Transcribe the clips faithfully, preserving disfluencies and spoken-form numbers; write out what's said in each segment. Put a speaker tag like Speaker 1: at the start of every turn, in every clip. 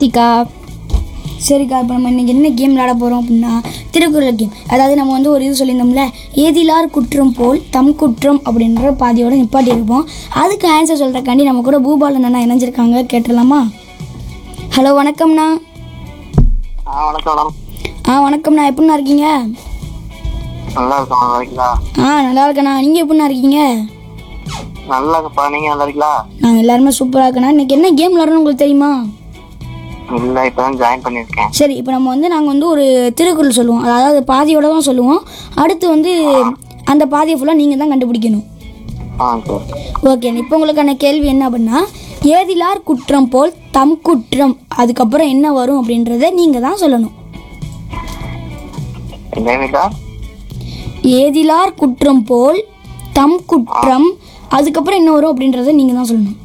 Speaker 1: கார்த்திகா.
Speaker 2: சரிக்கா, இப்போ நம்ம இன்றைக்கி என்ன கேம் விளையாட போகிறோம் அப்படின்னா திருக்குறள் கேம். அதாவது நம்ம வந்து ஒரு இது சொல்லியிருந்தோம்ல, ஏதிலார் குற்றம் போல் தம் குற்றம் அப்படின்ற பாதியோடு நிப்பாட்டி இருப்போம். அதுக்கு ஆன்சர் சொல்கிறக்காண்டி நம்ம கூட பூபாலன் அண்ணா இணைஞ்சிருக்காங்க. கேட்டுடலாமா? ஹலோ, வணக்கம்ண்ணா.
Speaker 3: வணக்கம்.
Speaker 2: ஆ வணக்கம்ண்ணா, எப்படிண்ணா இருக்கீங்க?
Speaker 3: நல்லா இருக்கோம். நல்லா இருக்கீங்களா?
Speaker 2: ஆ நல்லா இருக்கேண்ணா. நீங்கள் எப்படிண்ணா இருக்கீங்க?
Speaker 3: நல்லா இருக்கப்பா. நீங்க நல்லா இருக்கீங்களா?
Speaker 2: நாங்கள் எல்லாருமே சூப்பராக இருக்கேண்ணா. இன்றைக்கி என்ன கேம் விளையாடணும் உங்களுக்கு தெரியுமா?
Speaker 3: இல்லை, இப்போ தான் ஜாயின் பண்ணியிருக்கேன்.
Speaker 2: சரி, இப்போ நம்ம வந்து நாங்கள் வந்து ஒரு திருக்குறள் சொல்லுவோம். அதாவது பாதியோட தான் சொல்லுவோம். அடுத்து வந்து அந்த பாதியை ஃபுல்லாக நீங்கள் தான் கண்டுபிடிக்கணும்.
Speaker 3: ஆ சரி.
Speaker 2: ஓகே, இப்போ உங்களுக்கான கேள்வி என்ன அப்படின்னா, ஏதிலார் குற்றம் போல் தம் குற்றம், அதுக்கப்புறம் என்ன வரும் அப்படின்றத நீங்கள் தான் சொல்லணும்.
Speaker 3: என்னங்கக்கா?
Speaker 2: ஏதிலார் குற்றம் போல் தம் குற்றம், அதுக்கப்புறம் என்ன வரும் அப்படின்றத நீங்கள் தான் சொல்லணும்.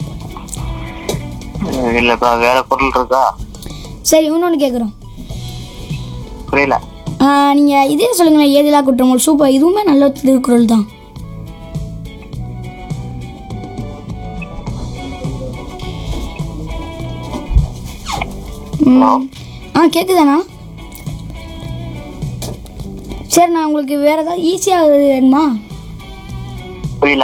Speaker 3: இல்லைப்பா, வேற பொருள் இருக்கா?
Speaker 2: சரி, இன்னொன்று கேட்குறோம்.
Speaker 3: புரியல.
Speaker 2: நீங்கள் இதே சொல்லுங்களேன். ஏதிலார் குற்றம் போல். சூப்பர், இதுவுமே நல்ல திருக்குறள் தான். ஆ கேட்குதாண்ணா? சரி, நான் உங்களுக்கு வேற ஏதாவது ஈஸியாக வேணுமா?
Speaker 3: புரியல.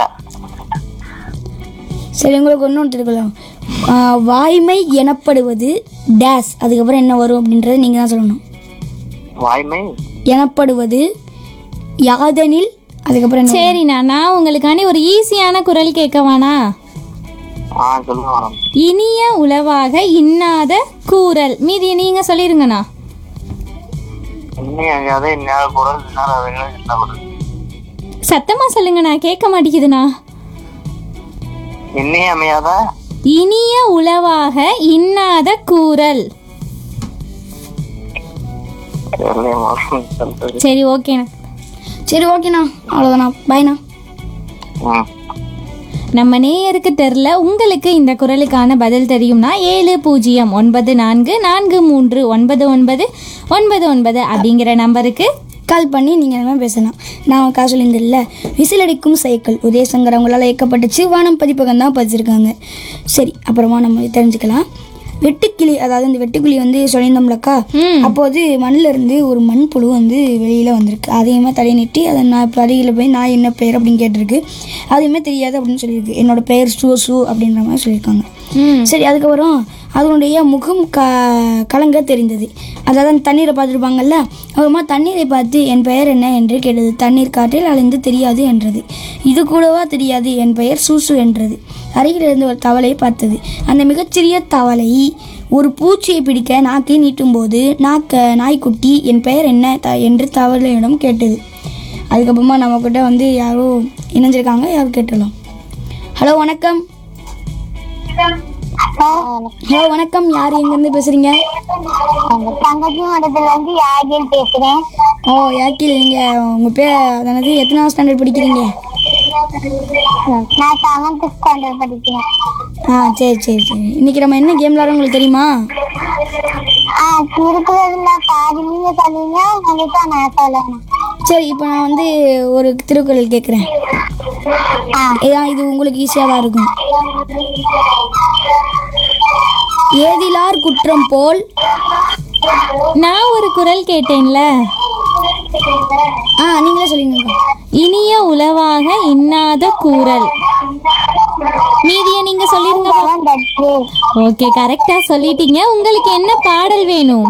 Speaker 2: சரி, உங்களுக்கு இன்னொன்று திருக்குறள். வாய்மை எனப்படுவது டேஸ், அதுக்கப்புறம் என்ன வரும் அப்படின்றத நீங்கள் தான் சொல்லணும்.
Speaker 3: வாய்மை
Speaker 2: எனப்படுவது யாதெனில், அதுக்கப்புறம் என்ன?
Speaker 1: சரிண்ணா, நான் உங்களுக்காண்டி ஒரு ஈஸியான குறள் கேட்கவானா?
Speaker 3: ஆ சொல்லுங்க மேடம்.
Speaker 1: இனிய உளவாக இன்னாத கூறல். மீதி நீங்க சொல்லிருங்கண்ணா.
Speaker 3: இன்னும் அதே நேர பொருள் என்ன பொருள்?
Speaker 1: சத்தமா சொல்லுங்கண்ணா, கேட்க மாட்டேங்குதுண்ணா.
Speaker 3: இன்னையே அமையாத
Speaker 1: இனிய உளவாக இன்னாத கூறல். சரி ஓகேண்ணா.
Speaker 2: சரி ஓகேண்ணா, அவ்வளோதாண்ணா. பாய்ண்ணா.
Speaker 1: நம்ம நேயருக்கு தெரில, உங்களுக்கு இந்த குறளுக்கான பதில் தெரியும்னா ஏழு பூஜ்ஜியம் ஒன்பது நான்கு நான்கு மூன்று ஒன்பது ஒன்பது ஒன்பது ஒன்பது அப்படிங்கிற நம்பருக்கு
Speaker 2: கால் பண்ணி நீங்கள் என்ன பேசலாம். நான் காசு சொல்லியிருந்தில்ல, விசிலடிக்கும் சைக்கிள் உதயசங்கர் அவங்களால் இயக்கப்பட்டுச்சு. வானம் பதிப்பகம் தான் பதிச்சிருக்காங்க. சரி, அப்புறமா நம்ம தெரிஞ்சுக்கலாம். வெட்டுக்கிளி, அதாவது இந்த வெட்டுக்கிளி வந்து சொல்லியிருந்தோம்லக்கா, அப்போது மண்ணில் இருந்து ஒரு மண்புழு வந்து வெளியில் வந்திருக்கு. அதையுமே தலை நீட்டி அதை நான் இப்போ அருகில் போய் நான் என்ன பெயர் அப்படின்னு கேட்டிருக்கு. அதையுமே தெரியாது அப்படின்னு சொல்லியிருக்கு. என்னோட பெயர் சூ சூ அப்படின்ற மாதிரி சொல்லியிருக்காங்க. சரி, அதுக்கப்புறம் அதனுடைய முகம் க கலங்க தெரிந்தது. அதாவது அந்த தண்ணீரை பார்த்துருப்பாங்கல்ல, அப்புறமா தண்ணீரை பார்த்து என் பெயர் என்ன என்று கேட்டது. தண்ணீர் காற்றில் அலைந்து தெரியாது என்றது. இது கூடவா தெரியாது, என் பெயர் சூசு என்றது. அருகில் இருந்து ஒரு தவளையை பார்த்தது. அந்த மிகச்சிறிய தவளை ஒரு பூச்சியை பிடிக்க நாக்கை நீட்டும் போது நாக்க நாய்க்குட்டி என் பெயர் என்ன த என்று தவளையிடம் கேட்டது. அதுக்கப்புறமா நம்மக்கிட்ட வந்து யாரோ இணைஞ்சிருக்காங்க, யாரும் கேட்டுடலாம். ஹலோ வணக்கம். ஹலோ வணக்கம், யார் எங்கேருந்து பேசுறீங்க?
Speaker 4: தங்கச்சி மடத்துல இருந்து யாகில் பேசுறேன்.
Speaker 2: ஓ யாக்கில், நீங்கள் உங்கள் பேர் அதாவது எத்தனாவது ஸ்டாண்டர்ட் படிக்கிறீங்க?
Speaker 4: நான் செவன்த் ஸ்டாண்டர்ட் படிக்கிறேன்.
Speaker 2: ஆ சரி சரி சரி. இன்னைக்கு நம்ம என்ன கேம் விளாட்றோம் உங்களுக்கு தெரியுமா?
Speaker 4: ஆ திருக்குறள்ல பாதி நீங்க சொல்லுங்க, உங்களுக்கு நான் சொல்லணும்.
Speaker 2: சரி, இப்போ நான் வந்து ஒரு திருக்குறள் கேட்குறேன். ஏன் இது உங்களுக்கு ஈஸியாக தான் இருக்கும். ஏதிலார் குற்றம் போல்.
Speaker 1: நான் ஒரு குறள் கேட்டேன்ல,
Speaker 2: ஆ நீங்களே சொல்லுங்க.
Speaker 1: இனிய உளவாக இன்னாத கூறல். மீதியை நீங்க சொல்லிருங்க. ஓகே, கரெக்டா சொல்லிட்டீங்க. உங்களுக்கு என்ன பாடல் வேணும்?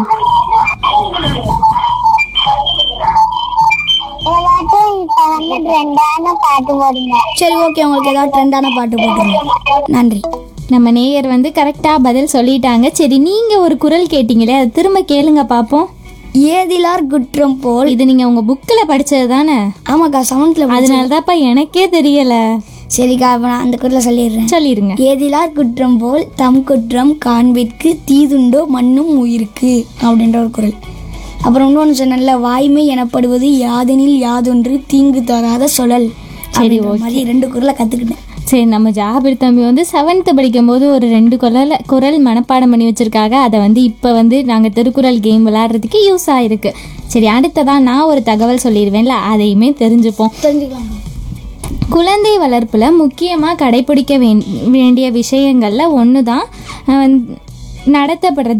Speaker 4: பாட்டு போடுங்க.
Speaker 2: சரி ஓகே, உங்களுக்கு ஏதாவது ட்ரெண்டான பாட்டு போட்டுருங்க. நன்றி.
Speaker 1: நம்ம நேயர் வந்து கரெக்டா பதில் சொல்லிட்டாங்க. சரி, நீங்க ஒரு குறள் கேட்டீங்களே, அது திரும்ப கேளுங்க பாப்போம்.
Speaker 2: ஏதிலார் குற்றம் போல்.
Speaker 1: இது நீங்க உங்க புக்ல படிச்சது தானே?
Speaker 2: ஆமாக்கா, செவன்த்ல.
Speaker 1: அதனாலதான்ப்பா எனக்கே தெரியல.
Speaker 2: சரிக்கா, அப்ப நான் அந்த குறளை சொல்லிடுறேன்.
Speaker 1: சொல்லிருங்க.
Speaker 2: ஏதிலார் குற்றம் போல் தம் குற்றம் காண்பிற்கு தீதுண்டோ மண்ணும் உயிருக்கு அப்படின்ற ஒரு குறள். அப்புறம் இன்னொன்று சொன்னல, வாய்மை எனப்படுவது யாதெனில் யாதொன்று தீங்கு தராத சொல்லல்.
Speaker 1: சரி,
Speaker 2: மாதிரி ரெண்டு குறளை கற்றுக்கிட்டேன்.
Speaker 1: சரி, நம்ம ஜாபிர் தம்பி வந்து செவன்த்து படிக்கும்போது ஒரு ரெண்டு குரல் குரல் மனப்பாடம் பண்ணி வச்சுருக்காங்க. அதை வந்து இப்போ வந்து நாங்கள் திருக்குறள் கேம் விளையாடுறதுக்கு யூஸ் ஆகிருக்கு. சரி, அடுத்ததான் நான் ஒரு தகவல் சொல்லிடுவேன்ல, அதையுமே தெரிஞ்சுப்போம்.
Speaker 2: தெரிஞ்சுக்கலாம்.
Speaker 1: குழந்தை வளர்ப்பில் முக்கியமாக கடைபிடிக்க வேண்டிய விஷயங்களில் ஒன்று தான் நடத்தப்படுறது